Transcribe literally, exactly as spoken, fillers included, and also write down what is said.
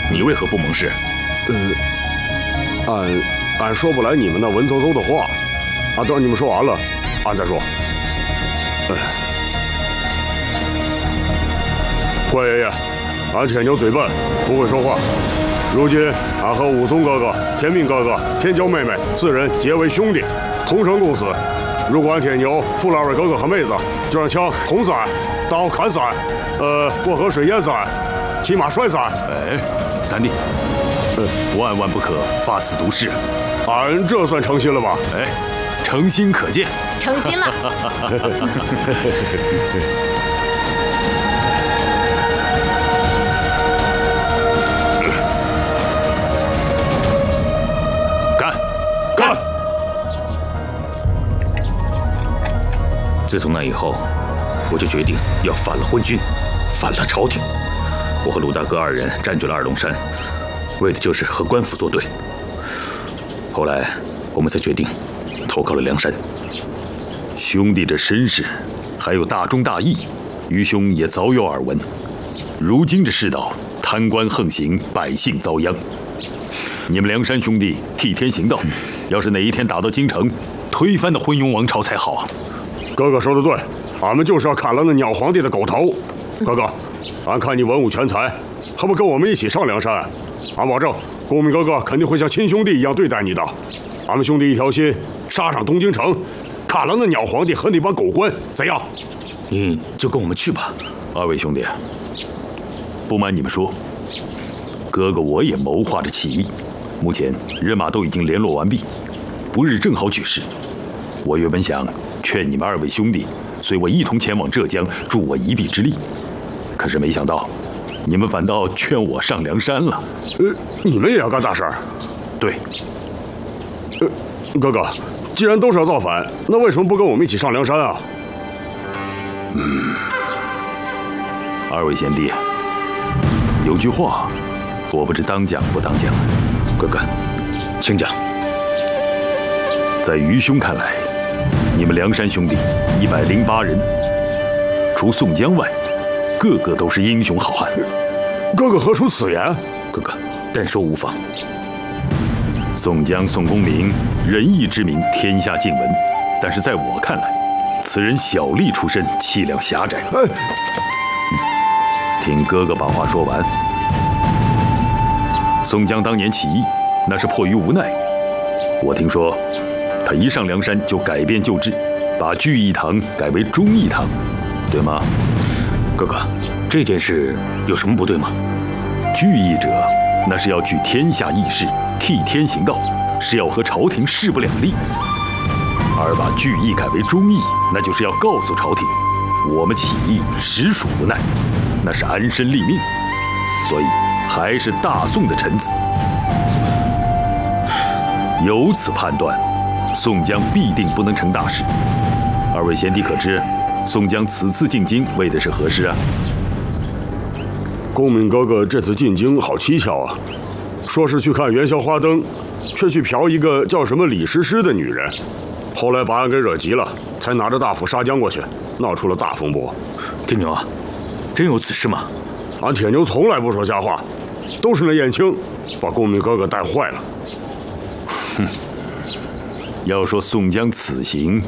你为何不盟誓？ 呃，俺俺说不来你们那文绉绉的话，啊，等你们说完了，俺再说。哎，关爷爷，俺天牛嘴笨，不会说话。如今俺和武松哥哥、天命哥哥、天骄妹妹四人结为兄弟，同生共死。如果俺天牛负了二位哥哥和妹子，就让枪捅死俺，刀砍死俺，呃，过河水淹死俺，骑马摔死俺。 哎，三弟，呃，万万不可发此毒誓。 俺这算诚心了吧？ 哎，诚心可见。 诚心了。 干！ 干！ 自从那以后，我就决定要反了昏君，反了朝廷。我和鲁大哥二人占据了二龙山，为的就是和官府作对。后来我们才决定投靠了梁山。兄弟这身世，还有大忠大义，愚兄也早有耳闻。如今这世道，贪官横行，百姓遭殃。你们梁山兄弟替天行道，要是哪一天打到京城，推翻那昏庸王朝才好啊！ 哥哥说的对，俺们就是要砍了那鸟皇帝的狗头。哥哥，俺看你文武全才，还不跟我们一起上梁山？俺保证，公明哥哥肯定会像亲兄弟一样对待你的。俺们兄弟一条心，杀上东京城，砍了那鸟皇帝和那帮狗官，怎样？ 你就跟我们去吧。二位兄弟，不瞒你们说，哥哥我也谋划着起义，目前人马都已经联络完毕，不日正好举事。我原本想劝你们二位兄弟随我一同前往浙江，助我一臂之力，可是没想到你们反倒劝我上梁山了。 呃，你们也要干大事儿？ 对。 呃，哥哥，既然都是要造反，那为什么不跟我们一起上梁山啊？ 嗯，二位贤弟，有句话，我不知当讲不当讲。哥哥，请讲。在愚兄看来，你们梁山兄弟一百零八人，除宋江外，个个都是英雄好汉。 哥哥何出此言？ 哥哥，但说无妨。宋江、宋公明，仁义之名天下尽闻，但是在我看来，此人小吏出身，气量狭窄。哎，嗯，听哥哥把话说完。宋江当年起义，那是迫于无奈。我听说，他一上梁山就改变旧制，把聚义堂改为忠义堂，对吗？哥哥，这件事有什么不对吗？聚义者，那是要举天下义士，替天行道，是要和朝廷势不两立；而把聚义改为忠义，那就是要告诉朝廷，我们起义实属无奈，那是安身立命，所以还是大宋的臣子。由此判断，宋江必定不能成大事。二位贤弟可知，宋江此次进京为的是何事啊？ 公明哥哥这次进京好蹊跷啊，说是去看元宵花灯，却去嫖一个叫什么李师师的女人，后来把俺给惹急了，才拿着大斧杀将过去，闹出了大风波。 天牛啊，真有此事吗？ 俺铁牛从来不说瞎话，都是那燕青把公明哥哥带坏了。 哼，要说宋江此行